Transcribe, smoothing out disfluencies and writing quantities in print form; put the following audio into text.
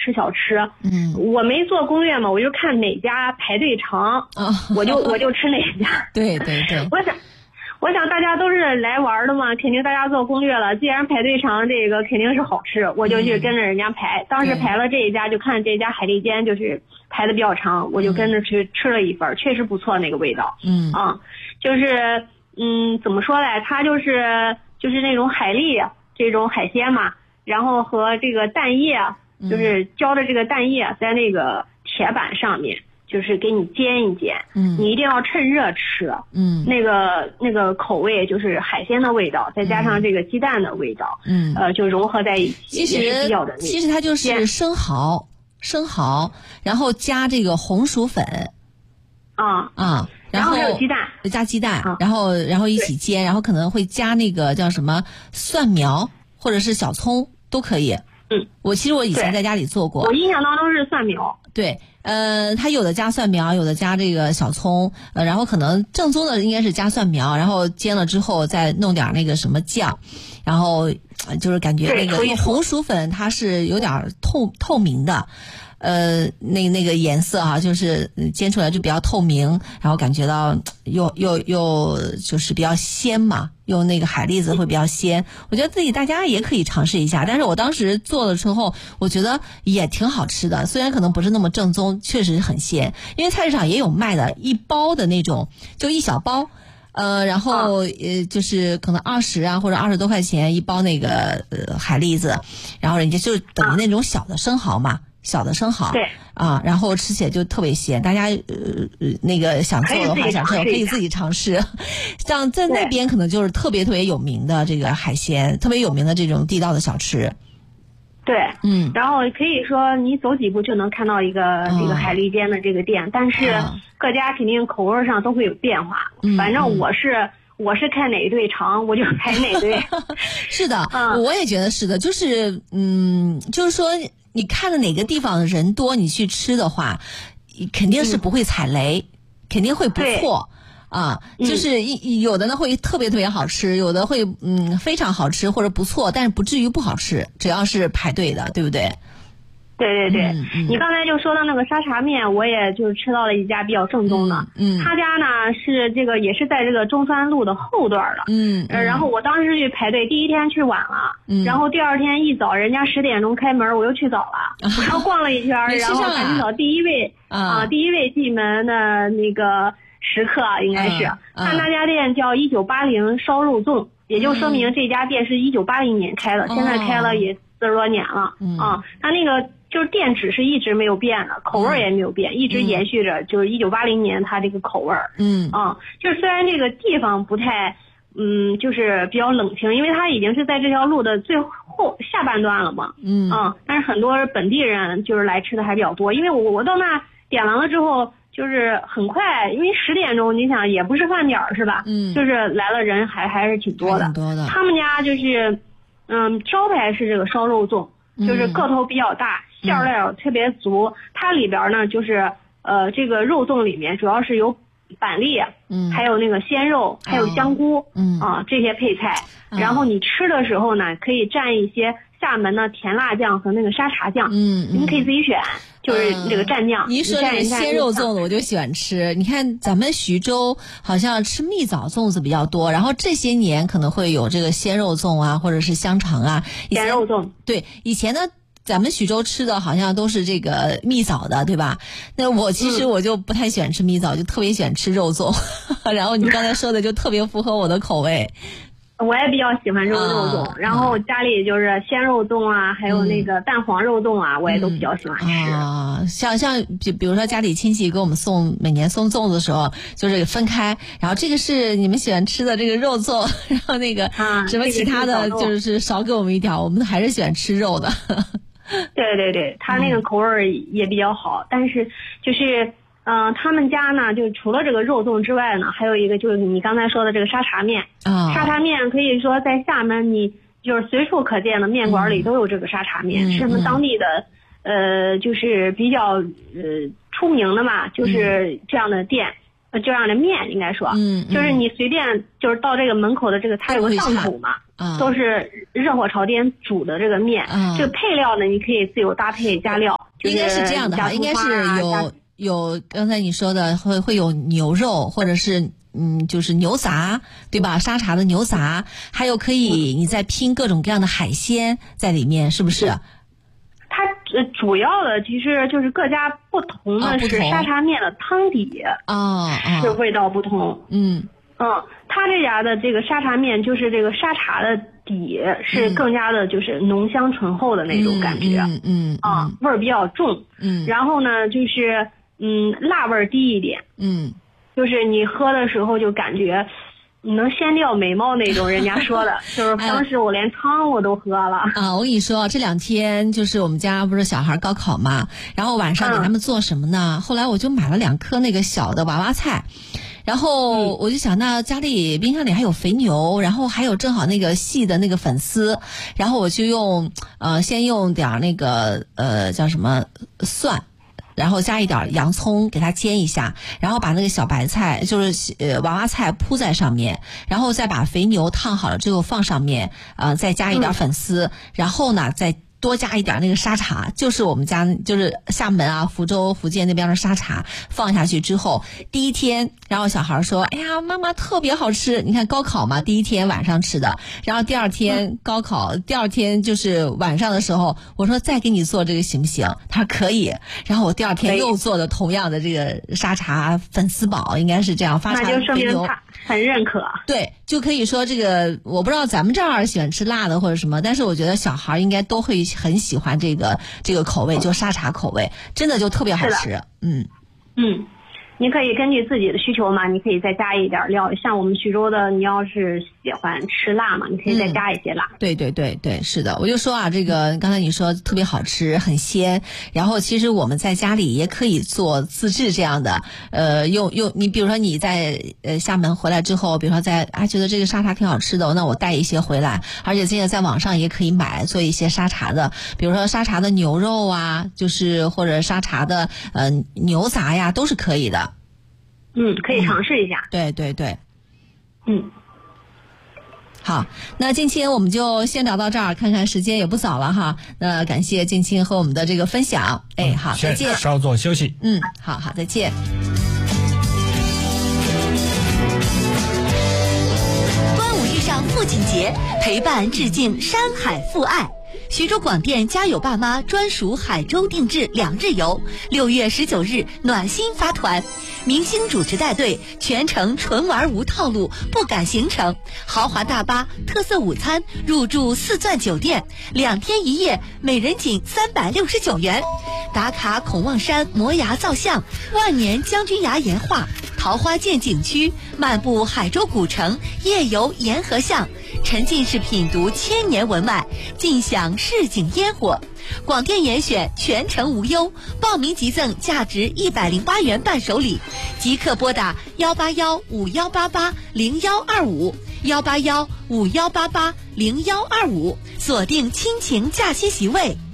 吃小吃。我没做攻略嘛，我就看哪家排队长，我就吃哪家。 对对对， 我想大家都是来玩的嘛，肯定大家做攻略了。既然排队长，这个肯定是好吃，我就去跟着人家排。当时排了这一家，就看这家海蛎煎就是排的比较长，我就跟着去吃了一份，确实不错那个味道。就是怎么说来，它就是那种海蛎这种海鲜嘛，然后和这个蛋液，就是浇的这个蛋液在那个铁板上面。就是给你煎一煎，你一定要趁热吃，那个口味就是海鲜的味道，再加上这个鸡蛋的味道，就融合在一起， 其实它就是生蚝，然后加这个红薯粉，然后还有鸡蛋， 加鸡蛋，然后一起煎，然后可能会加那个叫什么蒜苗或者是小葱都可以。我以前在家里做过， 我印象当中是蒜苗。 对，它有的加蒜苗，有的加这个小葱，然后可能正宗的应该是加蒜苗，然后煎了之后再弄点那个什么酱，然后就是感觉那个用红薯粉它是有点透明的。那个颜色哈，就是煎出来就比较透明，然后感觉到又就是比较鲜嘛，用那个海蛎子会比较鲜。我觉得自己大家也可以尝试一下，但是我当时做了之后，我觉得也挺好吃的，虽然可能不是那么正宗，确实很鲜。因为菜市场也有卖的一包的那种，就一小包。然后就是可能20啊或者20多块钱一包那个海蛎子，然后人家就等于那种小的生蚝嘛。小的生蚝， 对然后吃起来就特别鲜。大家那个想做的话，可以自己尝试。像在那边可能就是特别有名的这个海鲜，特别有名的这种地道的小吃。 对，然后可以说你走几步就能看到一个这个海蛎煎的这个店，但是各家肯定口味上都会有变化。反正我是看哪一队长我就排哪队。 是的，我也觉得是的，就是就是说。你看的哪个地方人多，你去吃的话，肯定是不会踩雷，肯定会不错就是有的呢会特别好吃，有的会非常好吃或者不错，但是不至于不好吃，只要是排队的，对不对？ 对，你刚才就说到那个沙茶面，我也就吃到了一家比较正宗的，他家呢是这个也是在这个中山路的后段的，然后我当时去排队，第一天去晚了，然后第二天一早人家10点钟开门，我又去早了，然后逛了一圈，然后赶紧找第一位进门的那个食客应该是，他那家店叫1980烧肉粽，也就说明这家店是1980年开的，现在开了也40多年了，他那个。就是店址是一直没有变的，口味也没有变，一直延续着就是1980年它这个口味。就是虽然这个地方不太就是比较冷清，因为它已经是在这条路的最后下半段了嘛。但是很多本地人就是来吃的还比较多，因为我到那点完了之后就是很快，因为10点钟你想也不是饭点是吧？就是来了人还是挺多的。他们家就是招牌是这个烧肉粽，就是个头比较大。馅料特别足，它里边呢就是这个肉粽里面主要是有板栗，还有那个鲜肉，还有香菇，这些配菜。然后你吃的时候呢，可以蘸一些厦门的甜辣酱和那个沙茶酱，你可以自己选，就是这个蘸酱。 您说这个鲜肉粽子我就喜欢吃。你看咱们徐州好像吃蜜枣粽子比较多，然后这些年可能会有这个鲜肉粽啊，或者是香肠啊。 鲜肉粽， 对，以前呢。咱们徐州吃的好像都是这个蜜枣的，对吧？那我其实我就不太喜欢吃蜜枣，就特别喜欢吃肉粽。然后你刚才说的就特别符合我的口味。 我也比较喜欢肉粽，然后家里就是鲜肉粽啊，还有那个蛋黄肉粽啊，我也都比较喜欢吃。 像比如说家里亲戚给我们每年送粽子的时候，就是分开，然后这个是你们喜欢吃的这个肉粽，然后那个什么其他的就是少给我们一条，我们还是喜欢吃肉的。 对，他那个口味也比较好，但是就是他们家呢就除了这个肉粽之外呢，还有一个就是你刚才说的这个沙茶面。沙茶面可以说在厦门你就是随处可见的面馆里都有这个沙茶面，是他们当地的就是比较出名的嘛，就是这样的店。这样的面应该说，就是你随便就是到这个门口的这个，它有个上口嘛，都是热火朝天煮的这个面，这个配料呢你可以自由搭配加料， 应该是这样的哈，应该是有刚才你说的会有牛肉或者是就是牛杂，对吧？沙茶的牛杂，还有可以你再拼各种各样的海鲜在里面，是不是？ 它主要的其实就是各家不同的是沙茶面的汤底是味道不同。他这家的这个沙茶面就是这个沙茶的底是更加的就是浓香醇厚的那种感觉。味儿比较重。然后呢就是辣味儿低一点。就是你喝的时候就感觉你能掀掉眉毛那种，人家说的就是当时我连汤我都喝了我跟你说，这2天就是我们家不是小孩高考嘛，然后晚上给他们做什么呢？后来我就买了2颗那个小的娃娃菜，然后我就想那家里冰箱里还有肥牛，然后还有正好那个细的那个粉丝，然后我就先用点那个叫什么蒜，然后加一点洋葱给它煎一下，然后把那个小白菜就是娃娃菜铺在上面，然后再把肥牛烫好了之后放上面，再加一点粉丝，然后呢再多加一点那个沙茶，就是我们家就是厦门福州福建那边的沙茶，放下去之后第一天，然后小孩说哎呀妈妈特别好吃，你看高考嘛，第一天晚上吃的，然后第二天高考第二天就是晚上的时候，我说再给你做这个行不行？他说可以，然后我第二天又做的同样的这个沙茶粉丝煲，应该是这样，发茶那就说明他很认可。 对，就可以说这个我不知道咱们这儿喜欢吃辣的或者什么，但是我觉得小孩应该都会很喜欢这个口味，就沙茶口味，真的就特别好吃。 你可以根据自己的需求嘛，你可以再加一点料，像我们徐州的，你要是喜欢吃辣嘛，你可以再加一些辣。 对，是的，我就说这个刚才你说特别好吃，很鲜，然后其实我们在家里也可以做自制这样的，用你比如说你在厦门回来之后，比如说觉得这个沙茶挺好吃的，那我带一些回来，而且现在在网上也可以买做一些沙茶的，比如说沙茶的牛肉就是或者沙茶的牛杂呀，都是可以的。 可以尝试一下。 对。好，那静清我们就先聊到这儿，看看时间也不早了哈。那感谢静清和我们的这个分享。好，再见。 稍作休息。 好，再见。 端午遇上父亲节，陪伴致敬山海父爱。徐州广电家有爸妈专属海州定制2日游，6月19日暖心发团，明星主持带队，全程纯玩无套路，不赶行程，豪华大巴，特色午餐，入住4钻酒店，2天1夜，每人仅369元。打卡孔望山摩崖造像，万年将军崖岩画，桃花涧景区，漫步海州古城，夜游沿河巷，沉浸式品读千年文脉，尽享市井烟火。广电严选，全程无忧，报名即赠价值108元伴手礼，即刻拨打18151880125，18151880125，锁定亲情假期席位。